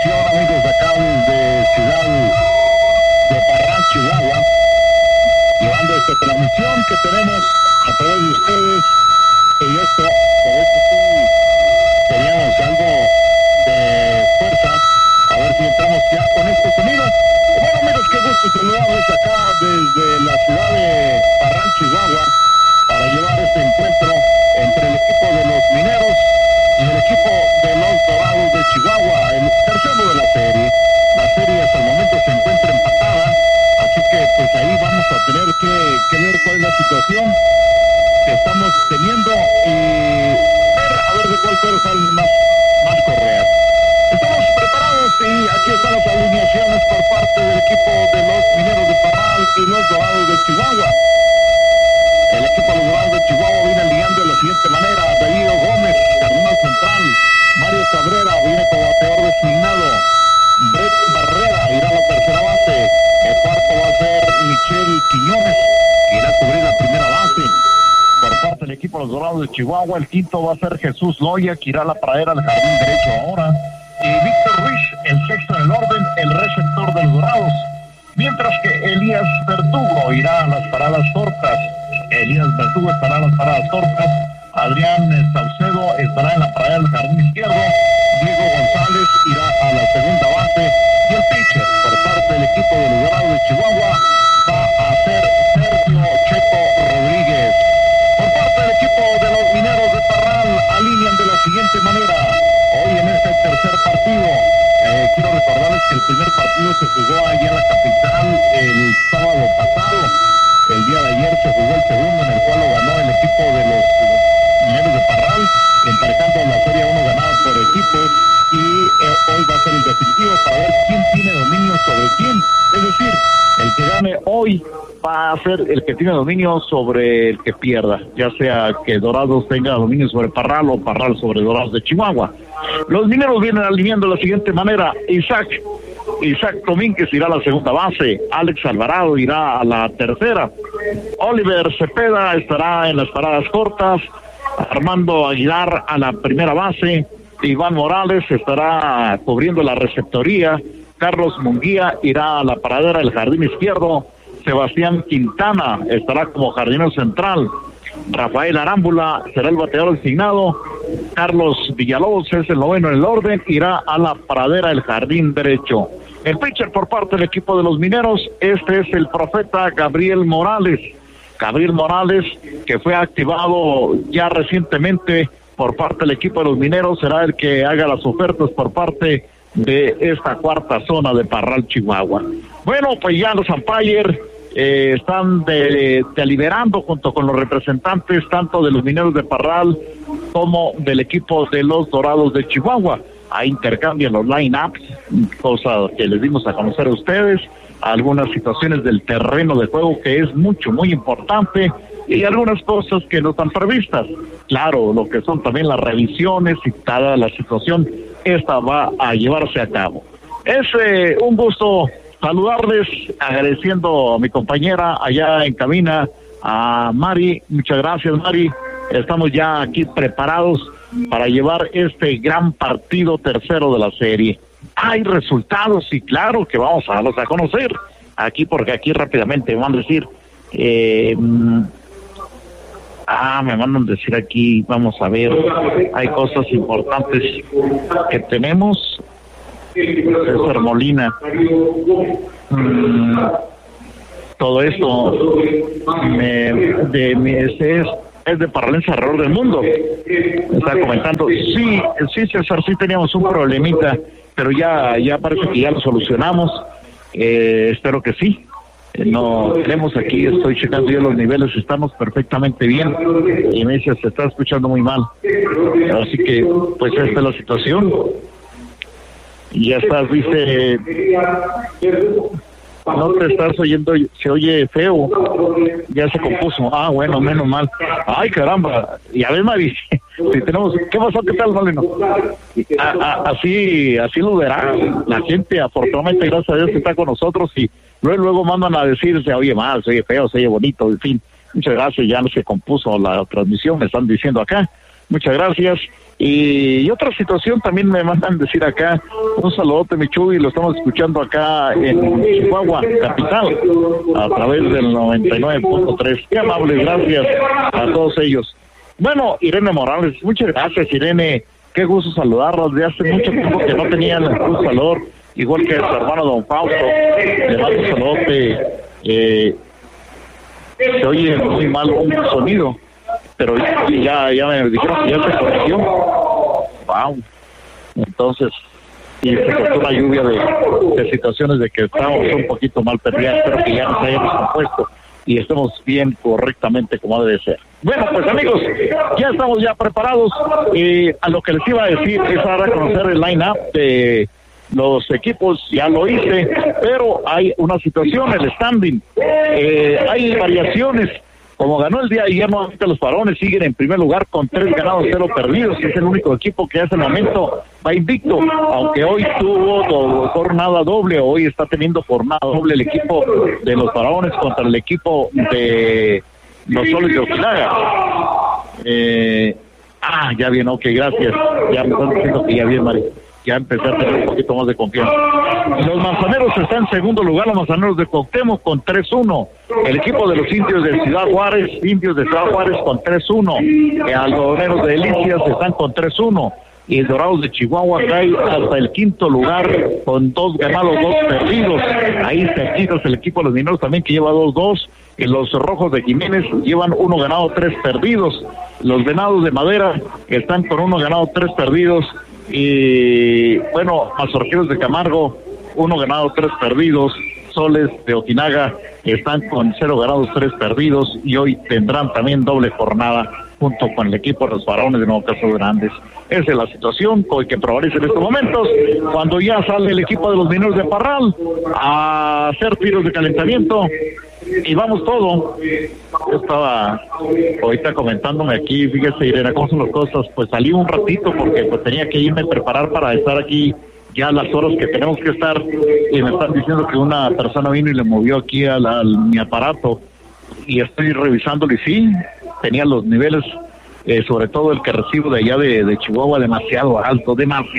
transmisión, amigos, acá desde Ciudad de Parral, Chihuahua, llevando esta transmisión que tenemos a través de ustedes. Y esto, por eso sí, teníamos algo de fuerza. A ver si entramos ya con este sonido. Bueno, amigos, qué gusto saludarles acá desde la ciudad de Parral, Chihuahua, para llevar este encuentro entre el equipo de los Mineros y el equipo de los Dorados de Chihuahua, el tercero de la serie. La serie hasta el momento se encuentra empatada, así que pues ahí vamos a tener que ver cuál es la situación que estamos teniendo y a ver de cuál cuero salen más correas. Estamos preparados y aquí están las alineaciones por parte del equipo de los Mineros de Parral y los Dorados de Chihuahua. El equipo de los Dorados de Chihuahua viene liando de la siguiente manera: David Gómez, cardenal central; Mario Cabrera viene como bateador designado; Brett Barrera irá a la tercera base; el cuarto va a ser Michel Quiñones, que irá a cubrir la primera base por parte del equipo de los Dorados de Chihuahua. El quinto va a ser Jesús Loya, que irá a la pradera del jardín derecho ahora; y Víctor Ruiz, el sexto en el orden, el receptor de los Dorados. Mientras que Elías Verdugo irá a las paradas cortas. Elías Verdugo estará en las paradas cortas. Adrián Saucedo estará en la pradera del jardín izquierdo. Diego González irá a la segunda base. Y el pitcher por parte del equipo de los Dorados de Chihuahua va a ser Sergio Checo Rodríguez. Por parte del equipo de los Mineros de Parral alinean de la siguiente manera. Hoy en este tercer partido, quiero recordarles que el primer partido se jugó allá en la capital el sábado pasado. El día de ayer se jugó el segundo, en el cual lo ganó el equipo de los Mineros de Parral, emparejando la serie 1 ganada por equipos, y hoy va a ser el definitivo para ver quién tiene dominio sobre quién. Es decir, el que gane hoy va a ser el que tiene dominio sobre el que pierda, ya sea que Dorados tenga dominio sobre Parral o Parral sobre Dorados de Chihuahua. Los Mineros vienen alineando de la siguiente manera: Isaac Domínguez irá a la segunda base; Alex Alvarado irá a la tercera; Oliver Cepeda estará en las paradas cortas; Armando Aguilar a la primera base; Iván Morales estará cubriendo la receptoría; Carlos Munguía irá a la pradera del jardín izquierdo; Sebastián Quintana estará como jardinero central; Rafael Arámbula será el bateador designado; Carlos Villalobos es el noveno en el orden, irá a la pradera del jardín derecho. El pitcher por parte del equipo de los Mineros, este es el profeta Gabriel Morales, que fue activado ya recientemente por parte del equipo de los Mineros, será el que haga las ofertas por parte de esta cuarta zona de Parral, Chihuahua. Bueno, pues ya los umpires están deliberando junto con los representantes tanto de los Mineros de Parral como del equipo de los Dorados de Chihuahua. Ahí intercambian los line-ups, cosa que les dimos a conocer a ustedes, algunas situaciones del terreno de juego que es muy importante, y algunas cosas que no están previstas. Claro, lo que son también las revisiones y toda la situación, esta va a llevarse a cabo. Es un gusto saludarles, agradeciendo a mi compañera allá en cabina, a Mari. Muchas gracias, Mari. Estamos ya aquí preparados para llevar este gran partido tercero de la serie. Hay resultados, y claro que vamos a darlos a conocer aquí, porque aquí rápidamente me van a decir, me mandan decir aquí, vamos a ver, hay cosas importantes que tenemos. César Molina, todo esto es de Parralense alrededor del mundo. Me está comentando, sí César, sí teníamos un problemita, pero ya parece que ya lo solucionamos. Espero que sí. No tenemos aquí, estoy checando yo los niveles, estamos perfectamente bien, y me dice, se está escuchando muy mal. Así que pues esta es la situación. Y ya estás, dice, no te estás oyendo, se oye feo, ya se compuso. Bueno, menos mal. Ay, caramba. Y a ver, Mari, si tenemos, ¿qué pasó? ¿Qué tal, Maleno? Así lo verá la gente. Afortunadamente, gracias a Dios, que está con nosotros, y luego mandan a decir, se oye mal, se oye feo, se oye bonito, en fin. Muchas gracias, ya no se compuso la transmisión, me están diciendo acá. muchas gracias. Y otra situación también me mandan decir acá, un saludote Michu, y lo estamos escuchando acá en Chihuahua, capital, a través del 99.3. Qué amables, gracias a todos ellos. Bueno, Irene Morales, muchas gracias, Irene, qué gusto saludarlos, de hace mucho tiempo que no tenían el calor, igual que su hermano Don Fausto, le mando un saludote. Se oye muy mal un sonido, pero ya me dijeron que ya se corrigió. Wow. Entonces, y se cortó una lluvia de situaciones de que estamos un poquito mal perdidas, pero que ya nos hayamos compuesto y estemos bien correctamente como debe ser. Bueno, pues amigos, ya estamos ya preparados. A lo que les iba a decir es a reconocer el line-up de los equipos, ya lo hice, pero hay una situación, el standing. Hay variaciones. Como ganó el día de ayer, nuevamente los varones siguen en primer lugar con 3 ganados, 0 perdidos. Es el único equipo que hace el momento va invicto, aunque hoy tuvo jornada doble, hoy está teniendo jornada doble el equipo de los varones contra el equipo de los Soles de Ojinaga. Ya bien, ok, gracias. Ya me están diciendo que ya bien, María. Ya empecé a tener un poquito más de confianza. Los manzaneros están en segundo lugar, los manzaneros de Cuauhtémoc con 3-1. El equipo de los indios de Ciudad Juárez con 3-1. Algodoneros de Delicias están con 3-1. Y el Dorados de Chihuahua cae hasta el quinto lugar con 2 ganados, 2 perdidos. Ahí está el equipo de los mineros también, que lleva 2-2. Y los rojos de Jiménez llevan 1 ganado, 3 perdidos. Los venados de Madera están con 1 ganado, 3 perdidos. Y bueno, Mazorqueros de Camargo, 1 ganado, 3 perdidos. Soles de Ojinaga están con 0 ganados, 3 perdidos, y hoy tendrán también doble jornada junto con el equipo de los varones de Nuevo Caso Grandes. Esa es la situación que prevalece en estos momentos, cuando ya sale el equipo de los mineros de Parral a hacer tiros de calentamiento. Y vamos todo. Yo estaba ahorita comentándome aquí, fíjese, Irene, cómo son las cosas. Pues salí un ratito porque pues tenía que irme a preparar para estar aquí ya las horas que tenemos que estar, y me están diciendo que una persona vino y le movió aquí mi aparato, y estoy revisándolo, y sí, tenía los niveles, sobre todo el que recibo de allá de Chihuahua, demasiado alto.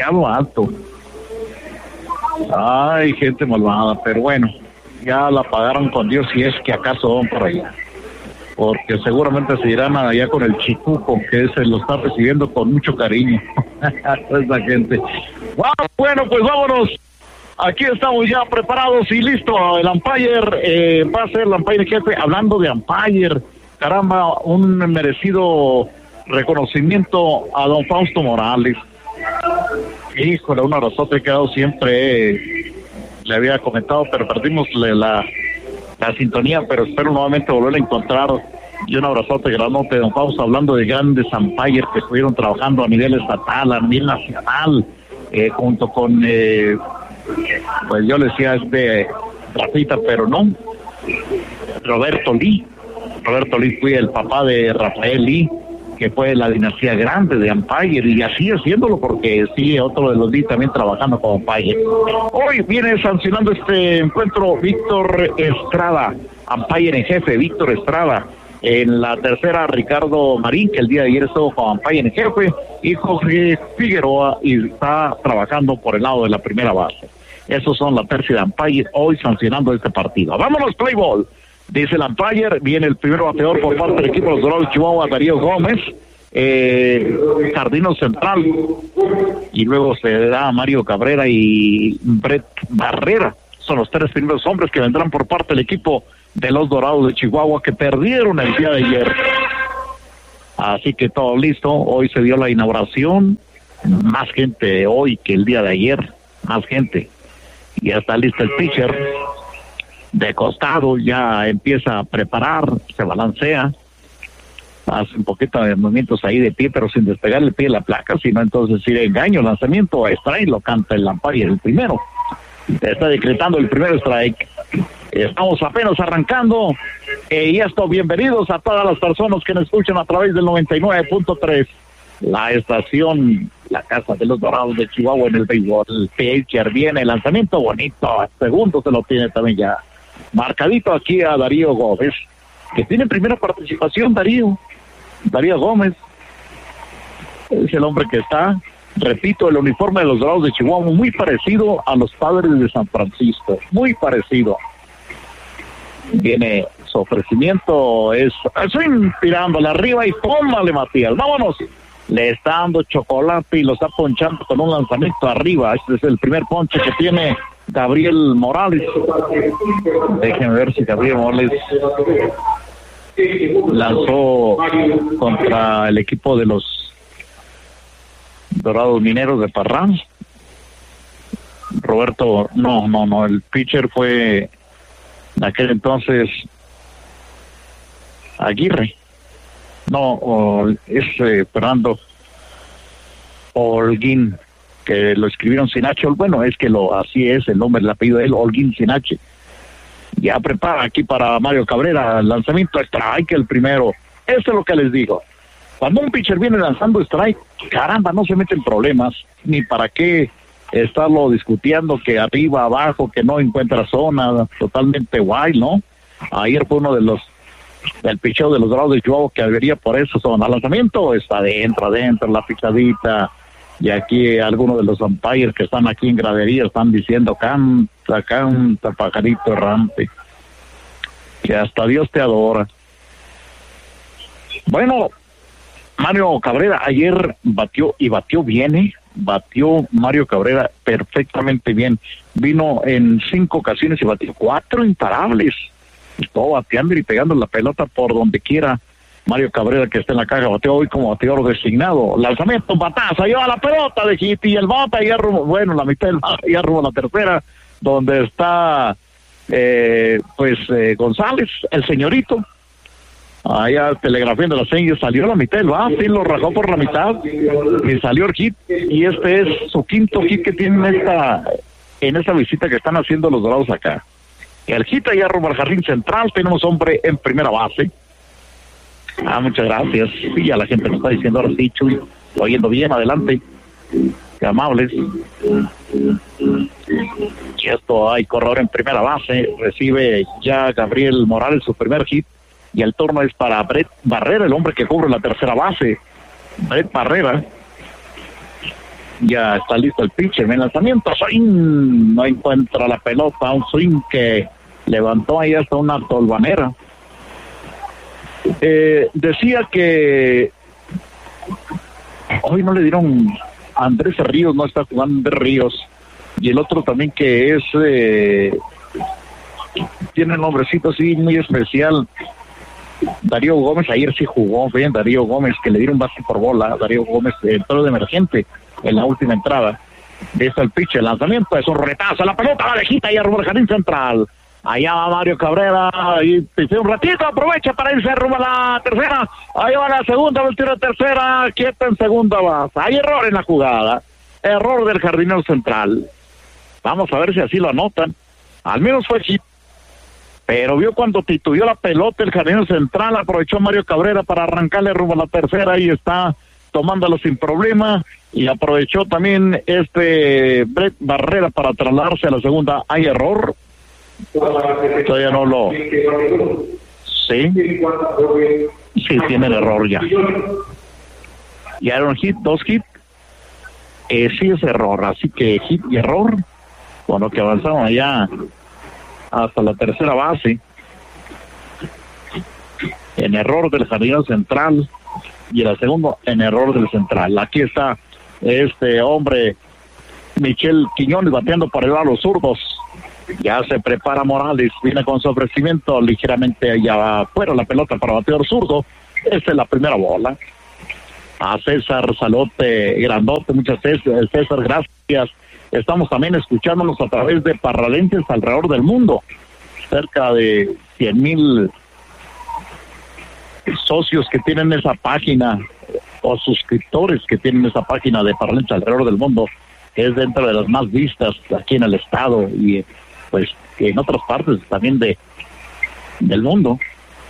Ay, gente malvada, pero bueno, ya la pagaron con Dios, si es que acaso van por allá, porque seguramente se irán allá con el Chicuco, que se lo está recibiendo con mucho cariño esa gente. Bueno, pues vámonos. Aquí estamos ya preparados y listo. El umpire va a ser el umpire jefe. Hablando de umpire, caramba, un merecido reconocimiento a don Fausto Morales. Híjole, un abrazote, he quedado siempre, le había comentado, pero perdimos la sintonía, pero espero nuevamente volver a encontrar. Y un abrazote granote de don Fausto, hablando de grandes umpires que estuvieron trabajando a nivel estatal, a nivel nacional, junto con, pues yo le decía Rafita, pero no, Roberto Lee fue el papá de Rafael Lee, que fue la dinastía grande de umpire, y así haciéndolo, porque sí, otro de los Lee también trabajando como umpire. Hoy viene sancionando este encuentro Víctor Estrada, umpire en jefe, Víctor Estrada. En la tercera, Ricardo Marín, que el día de ayer estuvo como umpire en jefe, y Jorge Figueroa, y está trabajando por el lado de la primera base. Esos son la tercera umpire hoy sancionando este partido. ¡Vámonos, play ball! Dice el umpire, viene el primer bateador por parte del equipo de los Dorados de Chihuahua, Darío Gómez, jardino central, y luego se da a Mario Cabrera y Brett Barrera. Son los 3 primeros hombres que vendrán por parte del equipo de los Dorados de Chihuahua, que perdieron el día de ayer. Así que todo listo. Hoy se dio la inauguración, más gente hoy que el día de ayer, más gente. Ya está listo el pitcher de costado, ya empieza a preparar, se balancea, hace un poquito de movimientos ahí de pie, pero sin despegar el pie de la placa, sino entonces si le engaño, lanzamiento a strike, lo canta el umpire, el primero. Está decretando el primer strike. Estamos apenas arrancando, y esto, bienvenidos a todas las personas que nos escuchan a través del 99.3, la estación, la casa de los Dorados de Chihuahua en el béisbol. El pitcher viene, el lanzamiento bonito, a segundo se lo tiene también ya marcadito aquí a Darío Gómez, que tiene primera participación. Darío Gómez Es el hombre que está, repito, el uniforme de los Dorados de Chihuahua, muy parecido a los Padres de San Francisco, muy parecido. Viene su ofrecimiento, es swing, tirándole arriba y tómale, Matías, vámonos. Le está dando chocolate y lo está ponchando con un lanzamiento arriba. Este es el primer ponche que tiene Gabriel Morales. Déjenme ver si Gabriel Morales lanzó contra el equipo de los Dorados Mineros de Parrán. Roberto, no, el pitcher fue en aquel entonces Aguirre. Fernando Holguín, que lo escribieron sin H. Bueno, es que así es el nombre, el apellido de él, Holguín sin H. Ya prepara aquí para Mario Cabrera, lanzamiento strike, el primero. Eso es lo que les digo. Cuando un pitcher viene lanzando strike, caramba, no se mete en problemas, ni para qué estarlo discutiendo que arriba, abajo, que no encuentra zona, totalmente wild, ¿no? Ayer fue uno del picheo de los Dorados de Chihuahua que debería por eso zona. Lanzamiento está adentro, la pichadita. Y aquí algunos de los umpires que están aquí en gradería están diciendo canta, pajarito errante, que hasta Dios te adora. Bueno, Mario Cabrera ayer batió bien, batió Mario Cabrera perfectamente bien. Vino en 5 ocasiones y batió 4 imparables. Todo bateando y pegando la pelota por donde quiera. Mario Cabrera, que está en la caja, bateó hoy como bateador designado. Lanzamiento, batazo, lleva la pelota de hit y el bate ya rumbo, la mitad del bate ya rumbo a la tercera, donde está González, el señorito. Allá telegrafiando la seña, salió a la mitad del bate, lo rajó por la mitad y salió el hit. Y este es su 5º hit que tiene en esta visita que están haciendo los Dorados acá. El hit allá rumbo al jardín central, tenemos hombre en primera base. Muchas gracias. Sí, ya la gente nos está diciendo ahora sí, Chuy, lo oyendo bien, adelante. Qué amables. Y esto hay corredor en primera base, recibe ya Gabriel Morales su primer hit, y el turno es para Brett Barrera, el hombre que cubre la tercera base. Brett Barrera. Ya está listo el pitcher, en lanzamiento, swing, no encuentra la pelota, un swing que levantó ahí hasta una tolvanera. Decía que hoy no le dieron a Andrés Ríos, no está jugando Andrés Ríos, y el otro también que es tiene un nombrecito así muy especial, Darío Gómez. Ayer sí jugó bien Darío Gómez, que le dieron base por bola. Darío Gómez entró de emergente en la última entrada. Está el pitch, el lanzamiento es un retazo, la pelota va lejita y rumbo al jardín central. Allá va Mario Cabrera y pisó un ratito, aprovecha para irse rumbo a la tercera. Ahí va la segunda, el tiro de tercera, quieta en segunda base. Hay error en la jugada, error del jardinero central. Vamos a ver si así lo anotan. Al menos fue hit, pero vio cuando titubeó la pelota el jardinero central, aprovechó Mario Cabrera para arrancarle rumbo a la tercera y está tomándolo sin problema. Y aprovechó también Brett Barrera para trasladarse a la segunda. Hay error. Todavía no lo... Sí, tienen error ya. Y era un hit, 2 hits. Sí es error, así que hit y error. Con lo que avanzamos allá hasta la tercera base. En error del jardinero central. Y el segundo en error del central. Aquí está este hombre, Michel Quiñones, bateando para llevar a los zurdos. Ya se prepara Morales, viene con su ofrecimiento ligeramente allá afuera la pelota para bateador zurdo. Esta es la primera bola. A César Salote, grandote, muchas veces, César, gracias. Estamos también escuchándonos a través de parralenses alrededor del mundo. Cerca de 100,000 socios que tienen esa página, o suscriptores que tienen esa página de parralenses alrededor del mundo, que es dentro de las más vistas aquí en el estado y pues en otras partes también del mundo.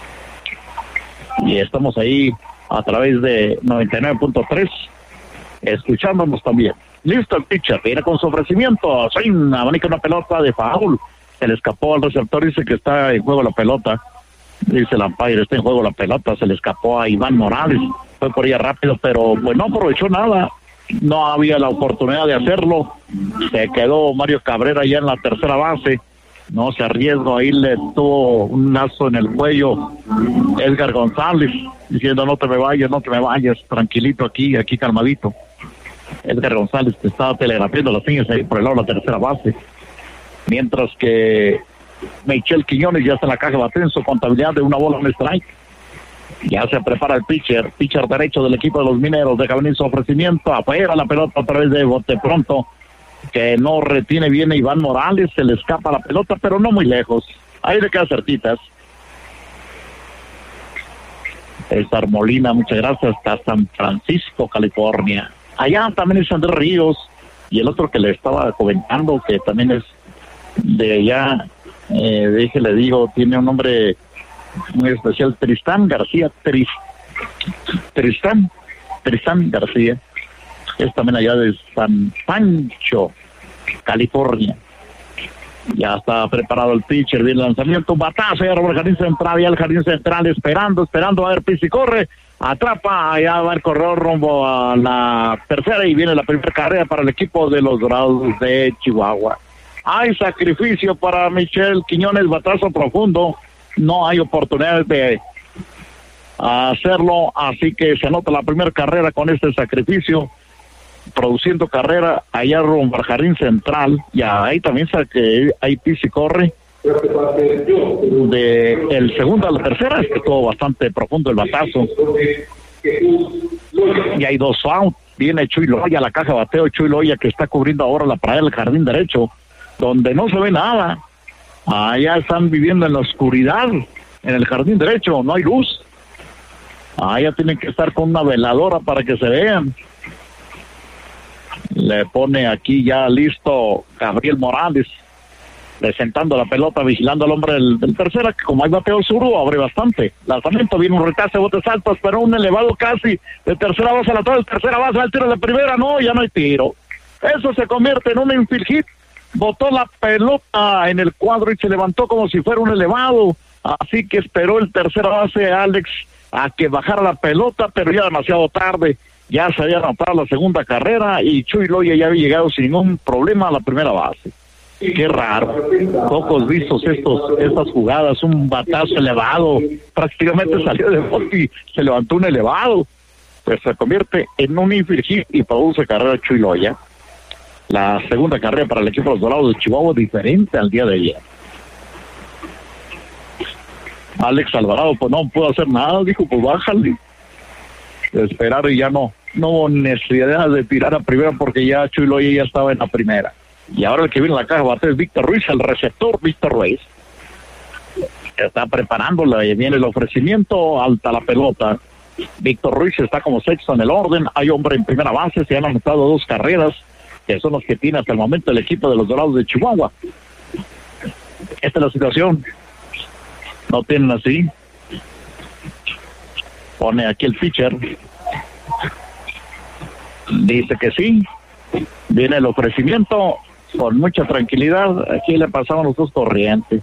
Y estamos ahí a través de 99.3 escuchándonos también. Listo el pitcher, viene con su ofrecimiento, swing, abanica una pelota de foul, se le escapó al receptor, dice que está en juego la pelota. Dice el umpire, está en juego la pelota, se le escapó a Iván Morales, fue por ella rápido, pero pues no aprovechó nada, no había la oportunidad de hacerlo, se quedó Mario Cabrera ya en la tercera base, no se arriesgó, ahí le tuvo un lazo en el cuello Edgar González, diciendo no te me vayas, tranquilito aquí calmadito. Edgar González que estaba telegrafiando las señas ahí por el lado de la tercera base, mientras que Michel Quiñones ya está en la caja de bateo en su contabilidad de una bola, un strike. Ya se prepara el pitcher derecho del equipo de los Mineros, deja venir su ofrecimiento, afuera la pelota a través de bote pronto, que no retiene bien Iván Morales, se le escapa la pelota, pero no muy lejos, ahí le queda cerquitas. César Molina, muchas gracias, hasta San Francisco, California. Allá también es Andrés Ríos, y el otro que le estaba comentando, que también es de allá, le digo, tiene un nombre muy especial, Tristán García, Tristán García, es también allá de San Pancho, California. Ya está preparado el pitcher, viene el lanzamiento, un batazo, ya el jardín central, esperando, a ver, pisa y corre, atrapa, allá va el corredor rumbo a la tercera y viene la primera carrera para el equipo de los Dorados de Chihuahua. Hay sacrificio para Michel Quiñones, batazo profundo, no hay oportunidad de hacerlo, así que se anota la primera carrera con este sacrificio, produciendo carrera allá rumbo al jardín central, y ahí también sabe que hay pisa y corre de el segundo a la tercera, es que estuvo bastante profundo el batazo, y hay dos outs, viene Chuy Loya a la caja de bateo, Chuy Loya que está cubriendo ahora la pradera del jardín derecho, donde no se ve nada, allá están viviendo en la oscuridad, en el jardín derecho, no hay luz, allá tienen que estar con una veladora para que se vean. Le pone aquí ya listo Gabriel Morales, presentando la pelota, vigilando al hombre del tercera, que como hay bateo zurdo, abre bastante. Lanzamiento, viene un retazo, botes altos, pero un elevado casi de tercera base a la tercera base, al tiro de primera, no, ya no hay tiro. Eso se convierte en un infield hit. Botó la pelota en el cuadro y se levantó como si fuera un elevado. Así que esperó el tercera base, Alex, a que bajara la pelota, pero ya demasiado tarde. Ya se había anotado la segunda carrera y Chuy Loya ya había llegado sin ningún problema a la primera base. Qué raro, pocos vistos estas jugadas, un batazo elevado, prácticamente salió de bote y se levantó un elevado, pues se convierte en un infield hit y produce carrera Chuy Loya. La segunda carrera para el equipo de los Dorados de Chihuahua, diferente al día de ayer. Alex Alvarado pues no pudo hacer nada, dijo pues bájale, esperar y ya no hubo necesidad de tirar a primera porque ya Chuy Loya ya estaba en la primera. Y ahora el que viene a la caja va a ser Víctor Ruiz, el receptor Víctor Ruiz. Está preparándola y viene el ofrecimiento, alta la pelota. Víctor Ruiz está como sexto en el orden, hay hombre en primera base, se han anotado 2 carreras, que son los que tiene hasta el momento el equipo de los Dorados de Chihuahua. Esta es la situación. No tienen así. Pone aquí el pitcher. Dice que sí. Viene el ofrecimiento con mucha tranquilidad. Aquí le pasamos los 2 corrientes.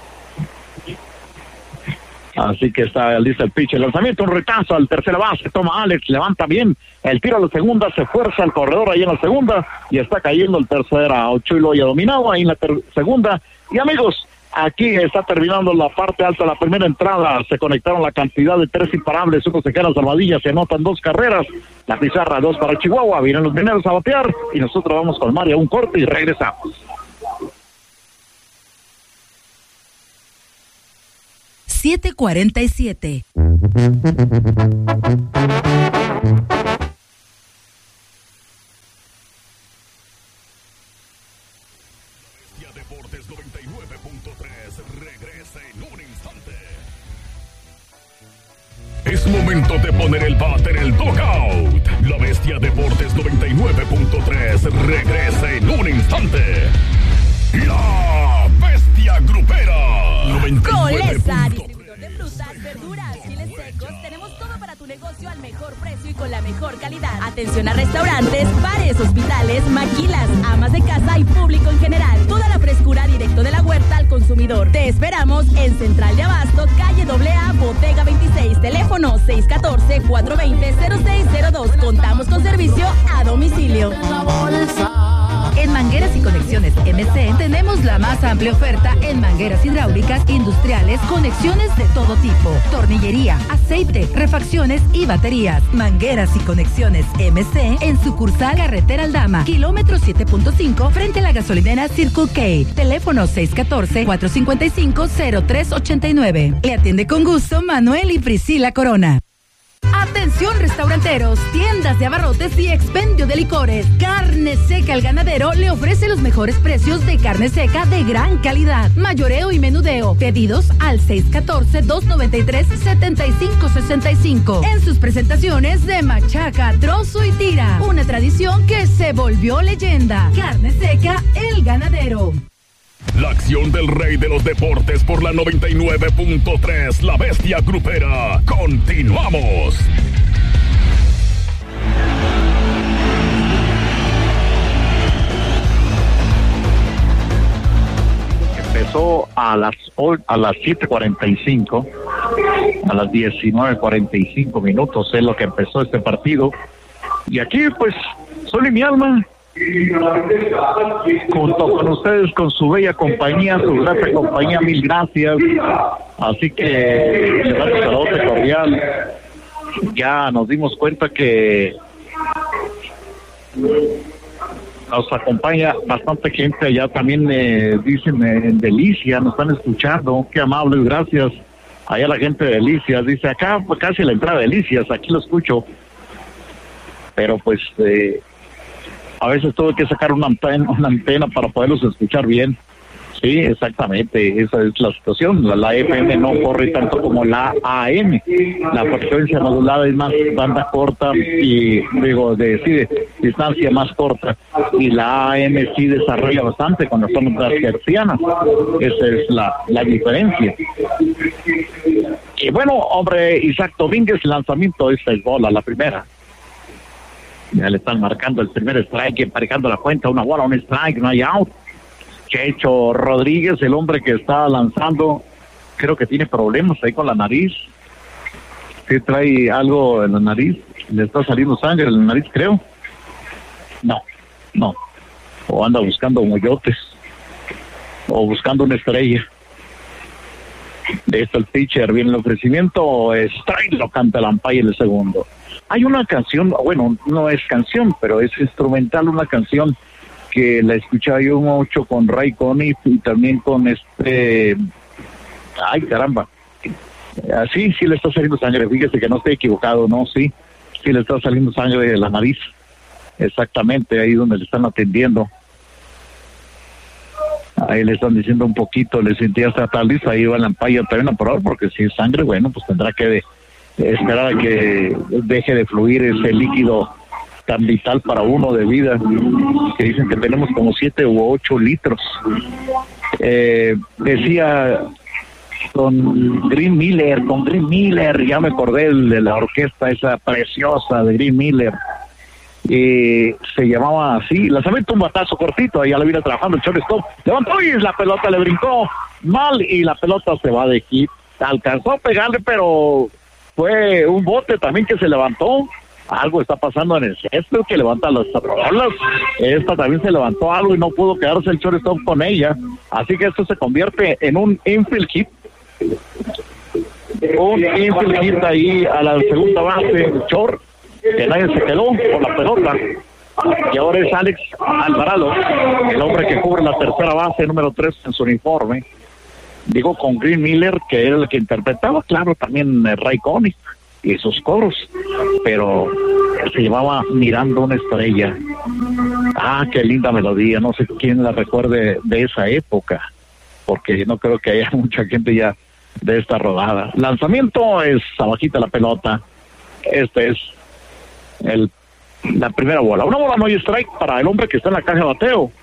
Así que está listo el pitcher. Lanzamiento, un retazo al tercera base. Toma Alex, levanta bien. El tiro a la segunda, se fuerza el corredor ahí en la segunda. Y está cayendo el tercera. Chuy Loya dominado ahí en la segunda. Y amigos, aquí está terminando la parte alta, la primera entrada. Se conectaron la cantidad de 3 imparables. Uno se queda en Salvadilla, se anotan 2 carreras. La pizarra 2 para Chihuahua. Vienen los Mineros a batear. Y nosotros vamos con Mario a un corte y regresamos. 7:47. Deportes 99.3 regresa en un instante. Es momento de poner el bate en el dugout. La Bestia Deportes 99.3 regresa en un instante. La Bestia Grupera 99. Colesa, distribuidor de frutas, verduras, chiles secos. Tenemos todo para tu negocio al mejor precio. la mejor calidad. Atención a restaurantes, bares, hospitales, maquilas, amas de casa y público en general. Toda la frescura directo de la huerta al consumidor. Te esperamos en Central de Abasto, calle AA, Botega 26, teléfono 614-420-0602. Contamos con servicio a domicilio. En Mangueras y Conexiones MC tenemos la más amplia oferta en mangueras hidráulicas, industriales, conexiones de todo tipo, tornillería, aceite, refacciones y baterías. Mangueras y Conexiones MC en sucursal Carretera Aldama, kilómetro 7.5, frente a la gasolinera Circle K. Teléfono 614-455-0389. Le atiende con gusto Manuel y Priscila Corona. Atención restauranteros, tiendas de abarrotes y expendio de licores. Carne Seca El Ganadero le ofrece los mejores precios de carne seca de gran calidad. Mayoreo y menudeo. Pedidos al 614-293-7565. En sus presentaciones de machaca, trozo y tira. Una tradición que se volvió leyenda. Carne Seca El Ganadero. La acción del rey de los deportes por la 99.3, La Bestia Grupera. Continuamos. Empezó a las 7:45, a las 19:45 minutos es lo que empezó este partido. Y aquí, pues, Sol y mi alma, junto con ustedes, con su bella compañía, su grata compañía, mil gracias. Así que le damos saludo cordial. Ya nos dimos cuenta que nos acompaña bastante gente allá también, dicen en Delicia, nos están escuchando, qué amables, gracias. Allá la gente de Delicias, dice acá pues casi la entrada de Delicias, aquí lo escucho. Pero pues a veces tuve que sacar una antena para poderlos escuchar bien. Sí, exactamente, esa es la situación. La FM no corre tanto como la AM. La frecuencia modulada es más banda corta y, de distancia más corta. Y la AM sí desarrolla bastante cuando son las hercianas. Esa es la diferencia. Y bueno, hombre, Isaac Domínguez, lanzamiento de esta bola, la primera. Ya le están marcando el primer strike, emparejando la cuenta, una bola, un strike, no hay out. Checho Rodríguez, el hombre que está lanzando, creo que tiene problemas ahí con la nariz. ¿Sí trae algo en la nariz? ¿Le está saliendo sangre en la nariz, creo? No. O anda buscando moyotes. O buscando una estrella. De esto el pitcher, viene el ofrecimiento, strike, lo canta el umpire en el segundo. Hay una canción, bueno, no es canción, pero es instrumental, una canción que la escuchaba yo mucho con Ray Conniff y también con ay caramba, así sí le está saliendo sangre, fíjese que no estoy equivocado, no, sí le está saliendo sangre de la nariz, exactamente, ahí donde le están atendiendo, ahí le están diciendo un poquito, le sentía hasta tal vez, ahí va la ampalla también a probar, porque si es sangre, bueno, pues tendrá que esperar a que deje de fluir ese líquido tan vital para uno de vida, que dicen que tenemos como 7 u 8 litros. Decía con Green Miller, ya me acordé de la orquesta esa preciosa de Green Miller, se llamaba así, lanzamiento un batazo cortito, ya le viene trabajando el shortstop, levantó y la pelota le brincó mal y la pelota se va de hit, alcanzó a pegarle, pero fue un bote también que se levantó. Algo está pasando en el césped que levanta las bolas. Esta también se levantó algo y no pudo quedarse el shortstop con ella. Así que esto se convierte en un infield hit. Un infield hit ahí a la segunda base, short, que nadie se quedó con la pelota. Y ahora es Alex Alvarado, el hombre que cubre la tercera base, número 3 en su uniforme. Digo, con Green Miller, que era el que interpretaba, claro, también Ray Conniff y sus coros, pero se llevaba Mirando una estrella. Ah, qué linda melodía, no sé quién la recuerde de esa época, porque no creo que haya mucha gente ya de esta rodada. Lanzamiento es abajita la pelota, este es la primera bola, una bola no hay strike para el hombre que está en la caja de bateo.